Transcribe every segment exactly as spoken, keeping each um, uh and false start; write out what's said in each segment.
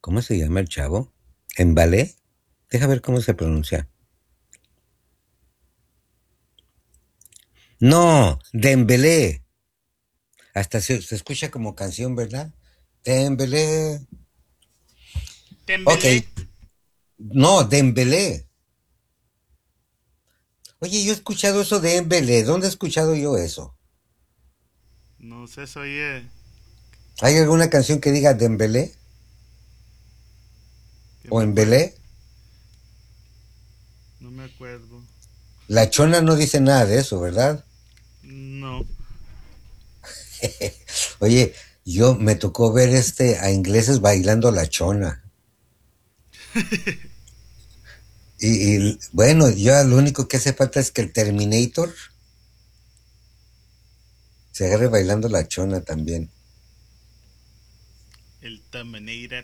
¿Cómo se llama el chavo? ¿Embelé? Deja ver cómo se pronuncia. No, Dembélé. Hasta se, se escucha como canción, ¿verdad? Dembélé. Ok. Tembelé. No, Dembélé. Oye, yo he escuchado eso de Dembélé. ¿Dónde he escuchado yo eso? No sé, soy... Eh, ¿Hay alguna canción que diga Dembélé? que ¿O me acuerdo. Embelé? No me acuerdo. La Chona no dice nada de eso, ¿verdad? No. Oye, yo me tocó ver este a ingleses bailando la Chona. Y, y, bueno, ya lo único que hace falta es que el Terminator se agarre bailando la Chona también. El Terminator.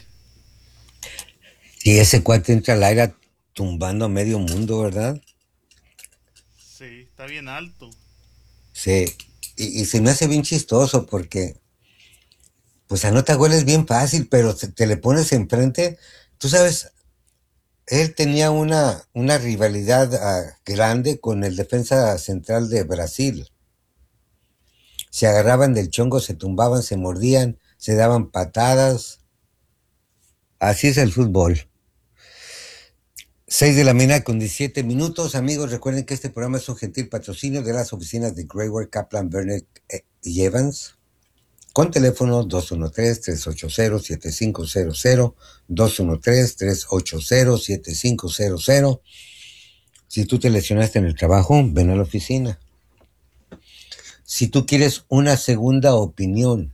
Y ese cuate entra al aire tumbando a medio mundo, ¿verdad? Sí, está bien alto. Sí. Y, y se me hace bien chistoso porque, pues anota goles bien fácil, pero te, te le pones enfrente. Tú sabes, él tenía una, una rivalidad uh, grande con el defensa central de Brasil. Se agarraban del chongo, se tumbaban, se mordían, se daban patadas. Así es el fútbol. Seis de la mañana con diecisiete minutos. Amigos, recuerden que este programa es un gentil patrocinio de las oficinas de Grayware, Kaplan, Burnett eh, y Evans. Con teléfono dos uno tres, tres ocho cero, siete cinco cero cero, dos uno tres, tres ocho cero, siete cinco cero cero. Si tú te lesionaste en el trabajo, ven a la oficina. Si tú quieres una segunda opinión